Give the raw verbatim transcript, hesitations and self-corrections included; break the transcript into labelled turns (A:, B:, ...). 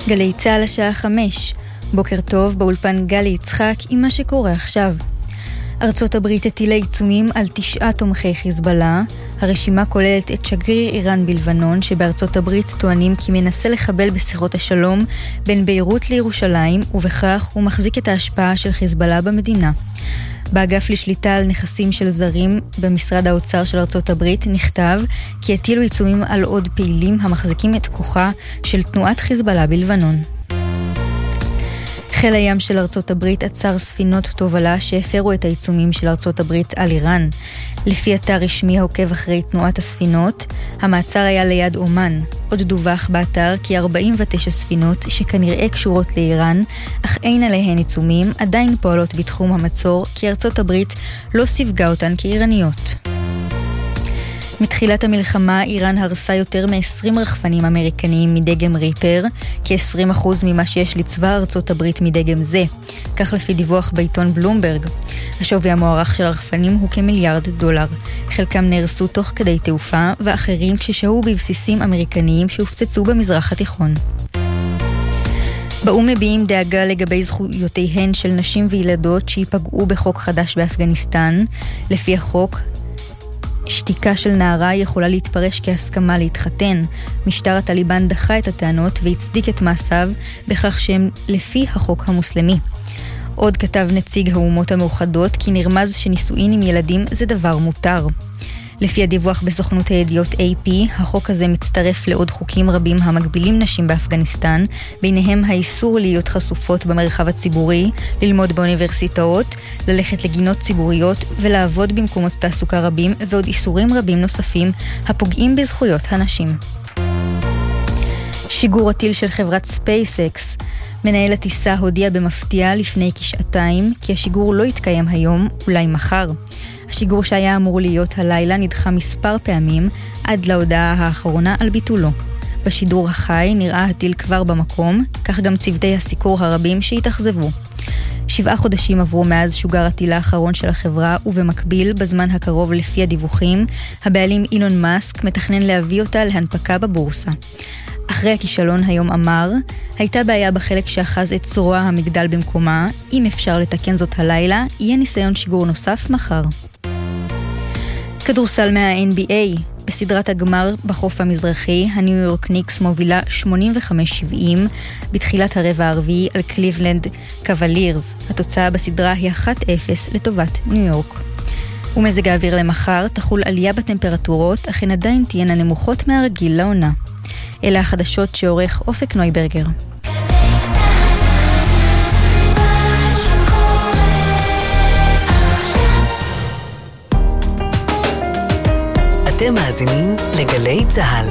A: גלי צהל השעה חמש. בוקר טוב, באולפן גלי יצחק עם מה שקורה עכשיו. ארצות הברית הטילה עיצומים על תשעה תומכי חיזבאללה. הרשימה כוללת את שגריר איראן בלבנון, שבארצות הברית טוענים כי מנסה לחבל בשיחות השלום בין ביירות לירושלים, ובכך הוא מחזיק את ההשפעה של חיזבאללה במדינה. באגף לשליטה על נכסים של זרים במשרד האוצר של ארצות הברית נכתב כי הטילו עיצומים על עוד פעילים המחזיקים את כוחה של תנועת חיזבאללה בלבנון. חיל הים של ארצות הברית עצר ספינות תובלה שהפרו את העיצומים של ארצות הברית על איראן. לפי אתר רשמי העוקב אחרי תנועת הספינות, המעצר היה ליד אומן. עוד דווח באתר כי ארבעים ותשע ספינות שכנראה קשורות לאיראן, אך אין עליהן עיצומים, עדיין פועלות בתחום המצור, כי ארצות הברית לא סיווגה אותן כאיראניות. מתחילת המלחמה, איראן הרסה יותר מ-עשרים רחפנים אמריקניים מדגם ריפר, כ-עשרים אחוז ממה שיש לצבא ארצות הברית מדגם זה, כך לפי דיווח בעיתון בלומברג. השווי המוערך של הרחפנים הוא כמיליארד דולר. חלקם נהרסו תוך כדי תעופה, ואחרים כששהו בבסיסים אמריקניים שהופצצו במזרח התיכון. באום מביעים דאגה לגבי זכויותיהן של נשים וילדות שיפגעו בחוק חדש באפגניסטן. לפי החוק, שתיקה של נערה יכולה להתפרש כהסכמה להתחתן. משטר הטליבן דחה את הטענות והצדיק את מעשיו בכך שהם לפי החוק המוסלמי. עוד כתב נציג האומות המאוחדות כי נרמז שנישואין עם ילדים זה דבר מותר. לפי הדיווח בסוכנות הידיעות איי פי, החוק הזה מצטרף לעוד חוקים רבים המגבילים נשים באפגניסטן, ביניהם האיסור להיות חשופות במרחב הציבורי, ללמוד באוניברסיטאות, ללכת לגינות ציבוריות ולעבוד במקומות תעסוקה רבים, ועוד איסורים רבים נוספים הפוגעים בזכויות הנשים. שיגור הטיל של חברת ספייסקס. מנהל הטיסה הודיע במפתיע לפני כשעתיים כי השיגור לא יתקיים היום, אולי מחר. השיגור שהיה אמור להיות הלילה נדחה מספר פעמים עד להודעה האחרונה על ביטולו. בשידור החי נראה הטיל כבר במקום, כך גם צוותי הסיקור הרבים שהתאכזבו. שבעה חודשים עברו מאז שוגר הטיל האחרון של החברה, ובמקביל, בזמן הקרוב לפי הדיווחים, הבעלים אילון מאסק מתכנן להביא אותה להנפקה בבורסה. אחרי הכישלון היום אמר, הייתה בעיה בחלק שאחז את זרוע המגדל במקומה, אם אפשר לתקן זאת הלילה, יהיה ניסיון שיגור נוסף מחר. כדורסל מה-אן בי איי, בסדרת הגמר בחוף המזרחי, הניו יורק ניקס מובילה שמונים וחמש שבעים בתחילת הרבע הרביעי על קליבלנד קוולירס. התוצאה בסדרה היא אחת אפס לטובת ניו יורק. ומזג האוויר למחר תחול עלייה בטמפרטורות, אך הן עדיין תהיינה נמוכות מהרגיל לעונה. אלה החדשות שעורך אופק נויברגר.
B: אתם מאזינים לגלי צהל.